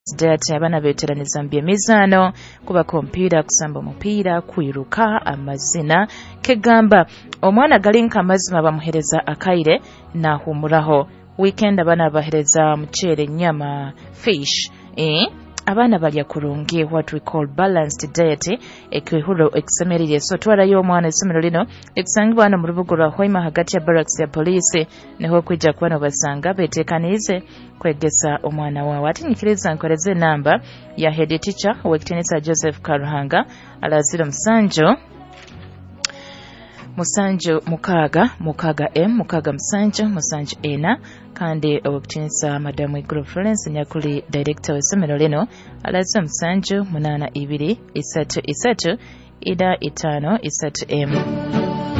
Dati abana beteraniza mbyemizano kuba kompiira kusamba omupiira kwiruka amazina kegamba omwana galinka amazima bamuhereza akaire nahumuraho weekend abana bahereza muchere nyama fish abana balya kurungi what we call balanced diet ekwihuro ekisemerire so twalayo omwana essomero lino ekusangibwa hano mu lubugo lwa Hoima hagati ya barracks ya poliisi neho kwijja kubano basanga beteekaniize kwegesa omwana wawe atinyikiriza nkoleze namba ya head teacher owekitenesa Joseph Karuhanga alazira musanju mukaga musanju ena kandi owekitenesa Madamu Iguru Florence Nyakuli director w'essomero lino alazira musanju 82 3 3 ida 5 3 m